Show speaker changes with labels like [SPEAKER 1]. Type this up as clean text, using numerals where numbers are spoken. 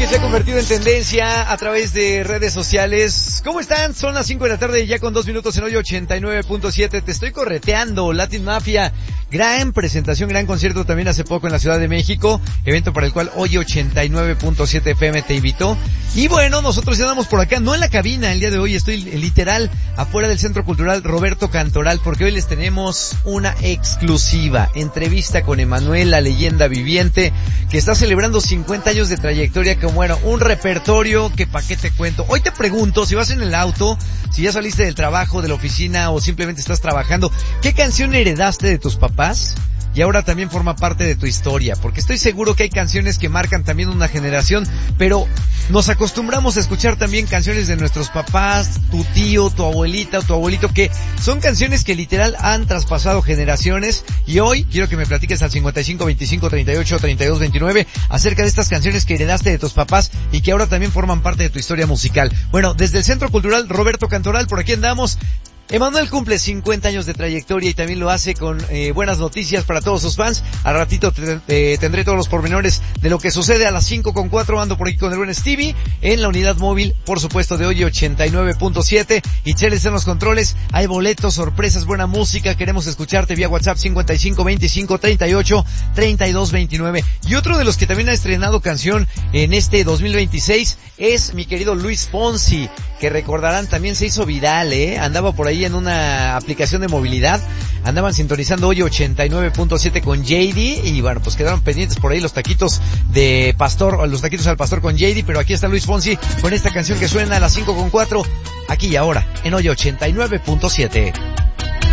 [SPEAKER 1] se ha convertido en tendencia a través de redes sociales. ¿Cómo están? Son las 5 de la tarde, ya con 2 minutos en hoy 89.7. Te estoy correteando, Latin Mafia. Gran presentación, gran concierto también hace poco en la Ciudad de México. Evento para el cual hoy 89.7 FM te invitó. Y bueno, nosotros ya andamos por acá, no en la cabina el día de hoy. Estoy literal afuera del Centro Cultural Roberto Cantoral, porque hoy les tenemos una exclusiva entrevista con Emanuel, la leyenda viviente, que está celebrando 50 años de trayectoria, como bueno, un repertorio que pa' qué te cuento. Hoy te pregunto, si vas en el auto, si ya saliste del trabajo, de la oficina o simplemente estás trabajando, ¿qué canción heredaste de tus papás? Y ahora también forma parte de tu historia, porque estoy seguro que hay canciones que marcan también una generación, pero nos acostumbramos a escuchar también canciones de nuestros papás, tu tío, tu abuelita o tu abuelito, que son canciones que literal han traspasado generaciones. Y hoy quiero que me platiques al 55 25 38 32 29 acerca de estas canciones que heredaste de tus papás y que ahora también forman parte de tu historia musical. Bueno, desde el Centro Cultural Roberto Cantoral, por aquí andamos. Emanuel cumple 50 años de trayectoria y también lo hace con buenas noticias para todos sus fans. Al ratito tendré todos los pormenores de lo que sucede a las 5:04. Ando por aquí con el buen Stevie en la unidad móvil, por supuesto, de hoy 89.7. Y Cheles en los controles. Hay boletos, sorpresas, buena música. Queremos escucharte vía WhatsApp 55 25 38 32 29. Y otro de los que también ha estrenado canción en este 2026 es mi querido Luis Fonsi, que recordarán también se hizo viral, andaba por ahí en una aplicación de movilidad, andaban sintonizando hoy 89.7 con JD, y bueno, pues quedaron pendientes por ahí los taquitos de pastor, los taquitos al pastor con JD, pero aquí está Luis Fonsi con esta canción que suena a las 5:04, aquí y ahora, en hoy 89.7.